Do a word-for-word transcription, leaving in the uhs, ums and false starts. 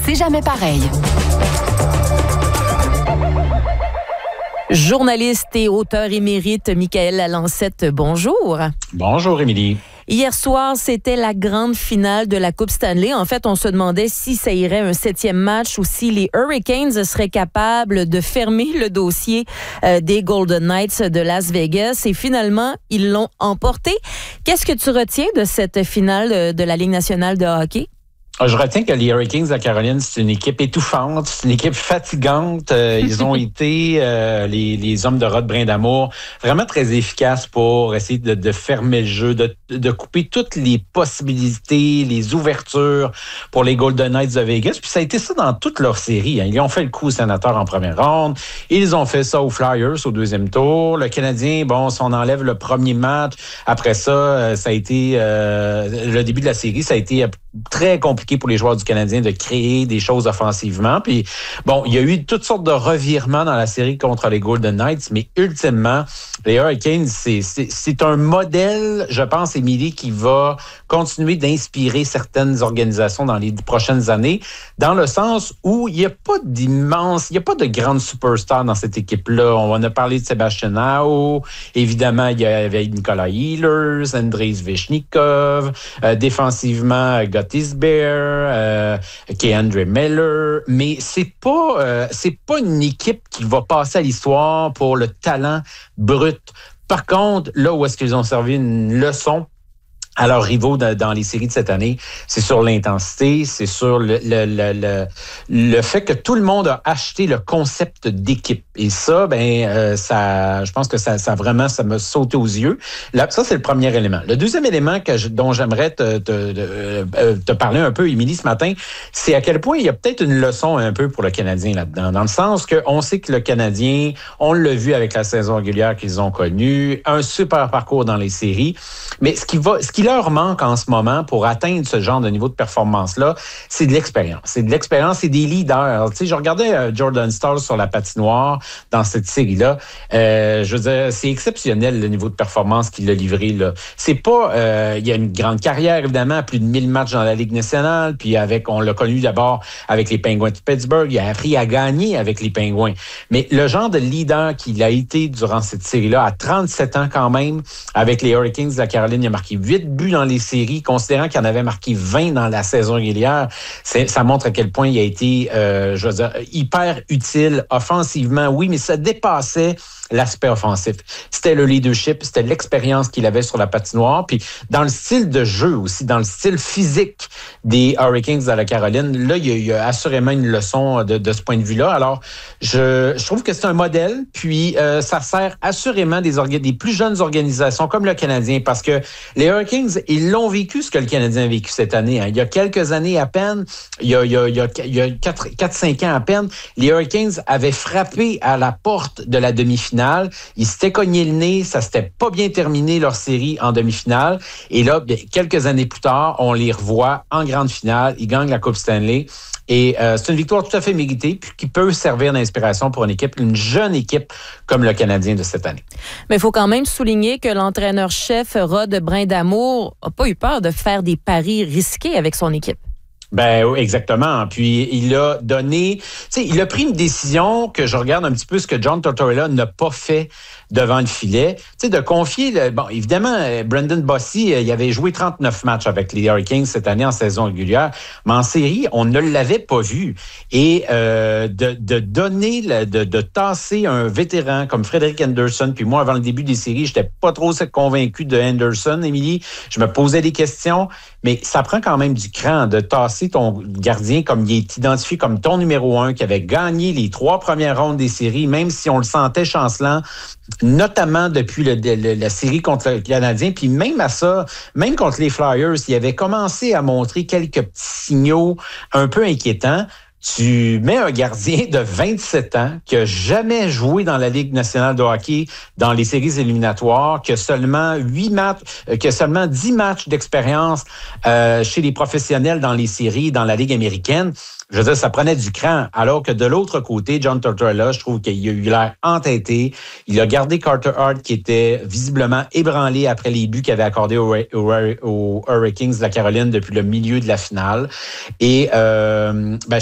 C'est jamais pareil. Journaliste et auteur émérite Michaël Lalancette, bonjour. Bonjour, Émilie. Hier soir, c'était la grande finale de la Coupe Stanley. En fait, on se demandait si ça irait un septième match ou si les Hurricanes seraient capables de fermer le dossier euh, des Golden Knights de Las Vegas. Et finalement, ils l'ont emporté. Qu'est-ce que tu retiens de cette finale de la Ligue nationale de hockey? Je retiens que les Hurricanes de la Caroline, c'est une équipe étouffante, c'est une équipe fatigante. Euh, ils ont été, euh, les, les hommes de Rod Brindamour, vraiment très efficaces pour essayer de, de fermer le jeu, de, de couper toutes les possibilités, les ouvertures pour les Golden Knights de Vegas. Puis ça a été ça dans toute leur série. Hein. Ils ont fait le coup aux Sénateurs en première ronde. Ils ont fait ça aux Flyers au deuxième tour. Le Canadien, bon, si on enlève le premier match, après ça, ça a été, euh, le début de la série, ça a été très compliqué pour les joueurs du Canadien de créer des choses offensivement. Puis, bon, il y a eu toutes sortes de revirements dans la série contre les Golden Knights, mais ultimement, les Hurricanes, c'est, c'est, c'est un modèle, je pense, Émilie, qui va continuer d'inspirer certaines organisations dans les prochaines années, dans le sens où il n'y a pas d'immense, il n'y a pas de grandes superstars dans cette équipe-là. On a parlé de Sébastien Aho, évidemment, il y avait Nicolas Ehlers, Andrei Svechnikov, euh, défensivement, Gottisbehere, Euh, K'Andre Miller, mais c'est pas euh, c'est pas une équipe qui va passer à l'histoire pour le talent brut. Par contre, là où est-ce qu'ils ont servi une leçon à leurs rivaux de, dans les séries de cette année, c'est sur l'intensité, c'est sur le, le, le, le, le fait que tout le monde a acheté le concept d'équipe. Et ça, ben, euh, ça, je pense que ça, ça vraiment, ça m'a sauté aux yeux. Là, ça, c'est le premier élément. Le deuxième élément que je, dont j'aimerais te, te, te, te parler un peu, Émilie, ce matin, c'est à quel point il y a peut-être une leçon un peu pour le Canadien là-dedans. Dans le sens qu'on sait que le Canadien, on l'a vu avec la saison régulière qu'ils ont connue, un super parcours dans les séries. Mais ce qui va, ce qui leur manque en ce moment pour atteindre ce genre de niveau de performance-là, c'est de l'expérience. C'est de l'expérience, c'est des leaders. Tu sais, je regardais euh, Jordan Staal sur la patinoire dans cette série-là. Euh, je veux dire, c'est exceptionnel le niveau de performance qu'il a livré là. C'est pas, euh, il y a une grande carrière évidemment, plus de mille matchs dans la Ligue nationale, puis avec, on l'a connu d'abord avec les Penguins de Pittsburgh. Il a appris à gagner avec les Penguins. Mais le genre de leader qu'il a été durant cette série-là, à trente-sept ans quand même, avec les Hurricanes de la Caroline, il a marqué huit buts dans les séries, considérant qu'il en avait marqué vingt dans la saison régulière. C'est, ça montre à quel point il a été, euh, je veux dire, hyper utile offensivement, oui, mais ça dépassait l'aspect offensif. C'était le leadership, c'était l'expérience qu'il avait sur la patinoire, puis dans le style de jeu aussi, dans le style physique des Hurricanes de la Caroline, là, il y a, il y a assurément une leçon de, de ce point de vue-là. Alors, je, je trouve que c'est un modèle, puis euh, ça sert assurément des, orga- des plus jeunes organisations comme le Canadien, parce que les Hurricanes, ils l'ont vécu ce que le Canadien a vécu cette année. Hein. Il y a quelques années à peine, il y a, il y a, il y a, il y a quatre cinq ans à peine, les Hurricanes avaient frappé à la porte de la demi-finale. Ils s'étaient cogné le nez, ça s'était pas bien terminé leur série en demi-finale. Et là, bien, quelques années plus tard, on les revoit en grande finale. Ils gagnent la Coupe Stanley. Et euh, c'est une victoire tout à fait méritée, puis qui peut servir d'inspiration pour une équipe, une jeune équipe comme le Canadien de cette année. Mais il faut quand même souligner que l'entraîneur-chef Rod Brindamour n'a pas eu peur de faire des paris risqués avec son équipe. Ben oui, exactement. Puis il a donné, tu sais, il a pris une décision que je regarde un petit peu ce que John Tortorella n'a pas fait devant le filet, tu sais, de confier, le, bon, évidemment, Brendan Bossy, il avait joué trente-neuf matchs avec les Hurricanes cette année en saison régulière, mais en série, on ne l'avait pas vu. Et euh, de, de donner, de, de tasser un vétéran comme Frederick Anderson, puis moi, avant le début des séries, j'étais pas trop convaincu de Anderson, Émilie, je me posais des questions, mais ça prend quand même du cran de tasser ton gardien comme il est identifié comme ton numéro un, qui avait gagné les trois premières rondes des séries, même si on le sentait chancelant, notamment depuis le, le, la série contre le Canadien, puis même à ça, même contre les Flyers, il avait commencé à montrer quelques petits signaux un peu inquiétants. Tu mets un gardien de vingt-sept ans qui n'a jamais joué dans la Ligue nationale de hockey dans les séries éliminatoires, qui a seulement huit matchs, qui a seulement dix matchs d'expérience euh, chez les professionnels dans les séries, dans la Ligue américaine. Je veux dire, ça prenait du cran. Alors que de l'autre côté, John Tortorella, je trouve qu'il a eu l'air entêté. Il a gardé Carter Hart, qui était visiblement ébranlé après les buts qu'il avait accordés aux, aux, aux Hurricanes de la Caroline depuis le milieu de la finale. Et euh, ben,